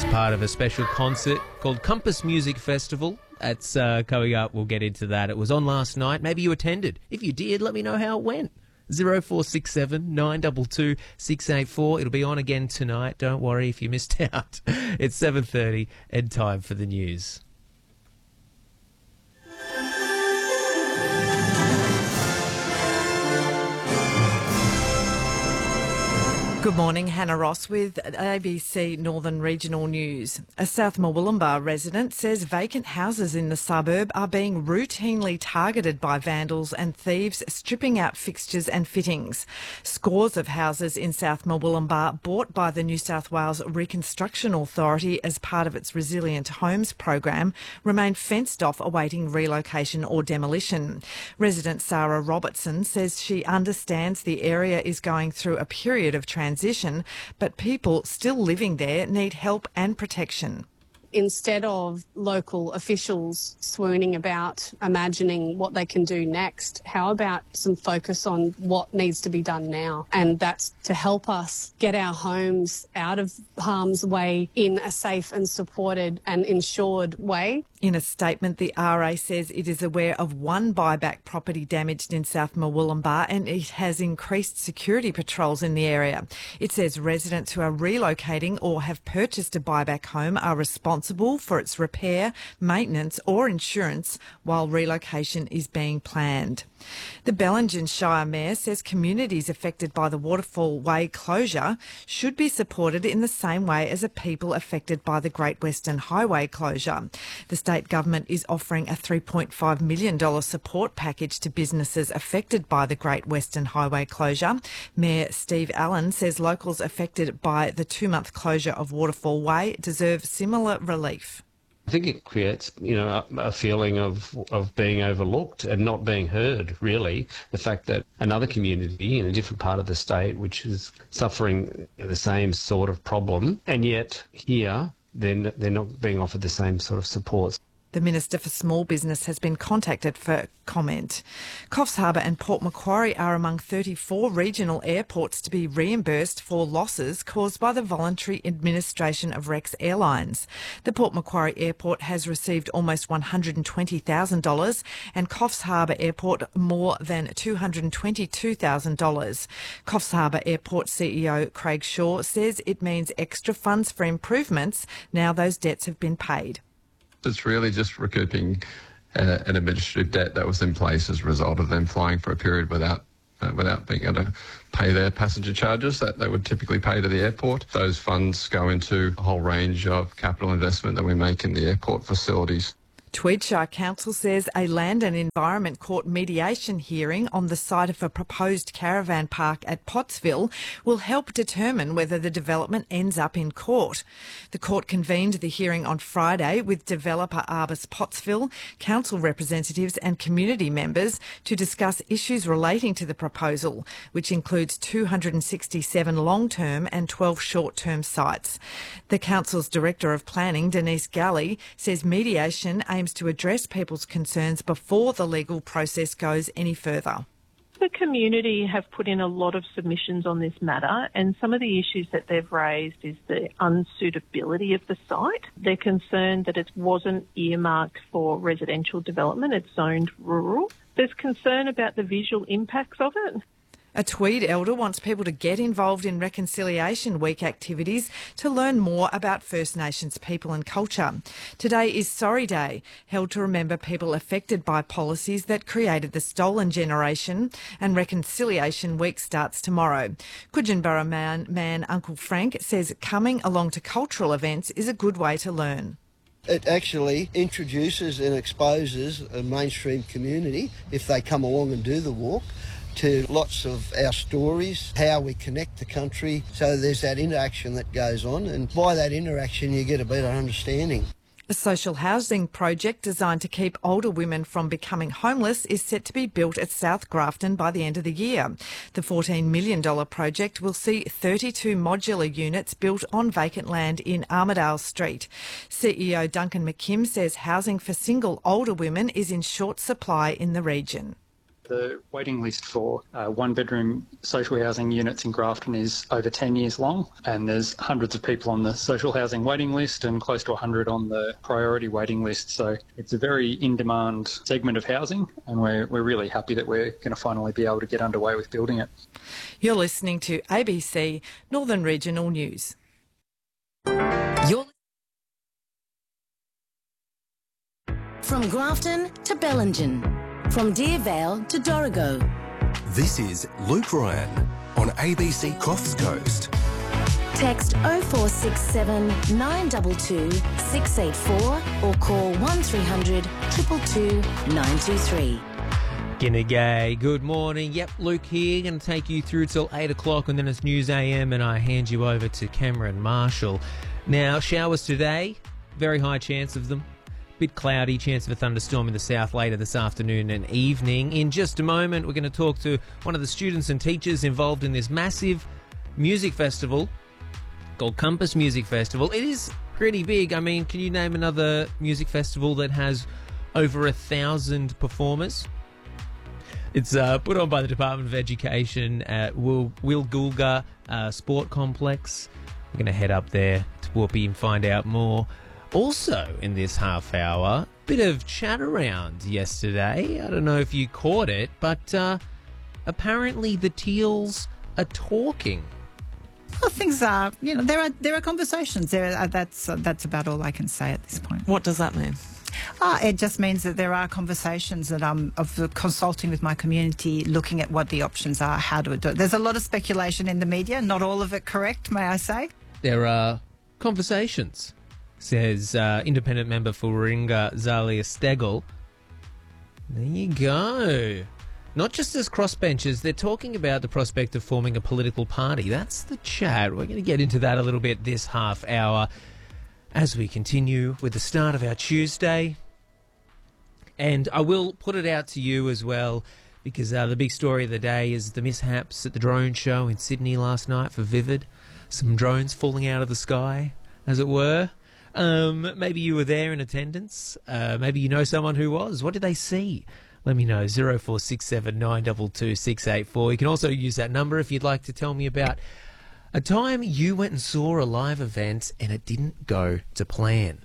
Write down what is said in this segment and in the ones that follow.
Part of a special concert called Compass Music Festival. That's coming up. We'll get into that. It was on last night. Maybe you attended. If you did, let me know how it went. 0467 922 684. It'll be on again tonight. Don't worry if you missed out. It's 7:30 and time for the news. Good morning, Hannah Ross with ABC Northern Regional News. A South Murwillumbah resident says vacant houses in the suburb are being routinely targeted by vandals and thieves, stripping out fixtures and fittings. Scores of houses in South Murwillumbah, bought by the New South Wales Reconstruction Authority as part of its Resilient Homes program, remain fenced off awaiting relocation or demolition. Resident Sarah Robertson says she understands the area is going through a period of transition, but people still living there need help and protection. Instead of local officials swooning about imagining what they can do next, how about some focus on what needs to be done now? And that's to help us get our homes out of harm's way in a safe and supported and insured way. In a statement, the RA says it is aware of one buyback property damaged in South Murwillumbah and it has increased security patrols in the area. It says residents who are relocating or have purchased a buyback home are responsible for its repair, maintenance or insurance while relocation is being planned. The Bellingen Shire Mayor says communities affected by the Waterfall Way closure should be supported in the same way as the people affected by the Great Western Highway closure. The state government is offering a $3.5 million support package to businesses affected by the Great Western Highway closure. Mayor Steve Allen says locals affected by the 2-month closure of Waterfall Way deserve similar relief. I think it creates, a feeling of being overlooked and not being heard, really. The fact that another community in a different part of the state, which is suffering the same sort of problem, and yet here they're not being offered the same sort of supports. The Minister for Small Business has been contacted for comment. Coffs Harbour and Port Macquarie are among 34 regional airports to be reimbursed for losses caused by the voluntary administration of Rex Airlines. The Port Macquarie Airport has received almost $120,000 and Coffs Harbour Airport more than $222,000. Coffs Harbour Airport CEO Craig Shaw says it means extra funds for improvements now those debts have been paid. It's really just recouping an administrative debt that was in place as a result of them flying for a period without being able to pay their passenger charges that they would typically pay to the airport. Those funds go into a whole range of capital investment that we make in the airport facilities. Tweed Shire Council says a Land and Environment Court mediation hearing on the site of a proposed caravan park at Pottsville will help determine whether the development ends up in court. The court convened the hearing on Friday with developer Arbus Pottsville, council representatives and community members to discuss issues relating to the proposal, which includes 267 long-term and 12 short-term sites. The council's Director of Planning, Denise Galley, says mediation aims to address people's concerns before the legal process goes any further. The community have put in a lot of submissions on this matter, and some of the issues that they've raised is the unsuitability of the site. They're concerned that it wasn't earmarked for residential development, it's zoned rural. There's concern about the visual impacts of it. A Tweed elder wants people to get involved in Reconciliation Week activities to learn more about First Nations people and culture. Today is Sorry Day, held to remember people affected by policies that created the stolen generation, and Reconciliation Week starts tomorrow. Coodgenborough man Uncle Frank says coming along to cultural events is a good way to learn. It actually introduces and exposes a mainstream community, if they come along and do the walk, to lots of our stories, how we connect the country. So there's that interaction that goes on, and by that interaction you get a better understanding. A social housing project designed to keep older women from becoming homeless is set to be built at South Grafton by the end of the year. The $14 million project will see 32 modular units built on vacant land in Armidale Street. CEO Duncan McKim says housing for single older women is in short supply in the region. The waiting list for one-bedroom social housing units in Grafton is over 10 years long, and there's hundreds of people on the social housing waiting list and close to 100 on the priority waiting list. So it's a very in-demand segment of housing, and we're really happy that we're going to finally be able to get underway with building it. You're listening to ABC Northern Regional News. From Grafton to Bellingen, from Deervale to Dorrigo. This is Luke Ryan on ABC Coffs Coast. Text 0467 922 684 or call 1300 222 923. G'day, good morning. Yep, Luke here. Going to take you through till 8 o'clock and then it's News AM and I hand you over to Cameron Marshall. Now, showers today, very high chance of them. Bit cloudy, chance of a thunderstorm in the south later this afternoon and evening. In just a moment, we're going to talk to one of the students and teachers involved in this massive music festival called Compass Music Festival. It is pretty big. I mean, can you name another music festival that has over 1,000 performers? It's put on by the Department of Education at Wilgulga Sport Complex. We're going to head up there to Whoopi and find out more. Also in this half hour, bit of chat around yesterday. I don't know if you caught it, but apparently the Teals are talking. Well, things are, there are conversations. That's about all I can say at this point. What does that mean? It just means that there are conversations that I'm consulting with my community, looking at what the options are, how to do it. There's a lot of speculation in the media, not all of it correct, may I say? There are conversations, says independent member for Warringah, Zalia Stegel. There you go. Not just as crossbenchers, they're talking about the prospect of forming a political party. That's the chat. We're going to get into that a little bit this half hour as we continue with the start of our Tuesday. And I will put it out to you as well, because the big story of the day is the mishaps at the drone show in Sydney last night for Vivid. Some drones falling out of the sky, as it were. Maybe you were there in attendance. Maybe you know someone who was. What did they see? Let me know, 0467 922 684. You can also use that number if you'd like to tell me about a time you went and saw a live event and it didn't go to plan.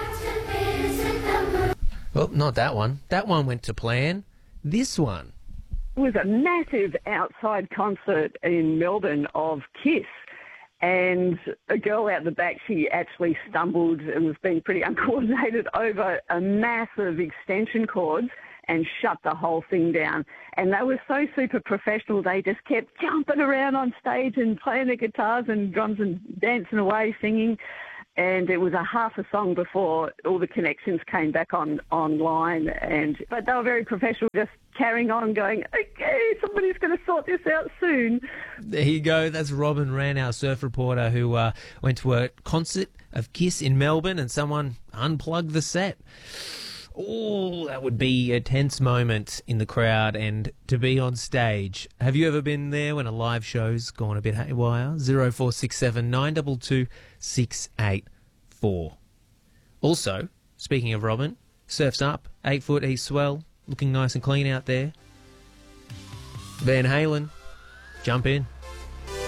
Well, not that one. That one went to plan. This one. It was a massive outside concert in Melbourne of Kiss. And a girl out the back, she actually stumbled and was being pretty uncoordinated over a massive extension cords and shut the whole thing down. And they were so super professional, they just kept jumping around on stage and playing their guitars and drums and dancing away, singing. And it was a half a song before all the connections came back online. But they were very professional, just carrying on going, okay, somebody's going to sort this out soon. There you go. That's Robin Wren, our surf reporter, who went to a concert of Kiss in Melbourne and someone unplugged the set. Oh, that would be a tense moment in the crowd and to be on stage. Have you ever been there when a live show's gone a bit haywire? 0467 922 684. Also, speaking of Robin, surf's up, 8 foot east swell, looking nice and clean out there. Van Halen, jump in.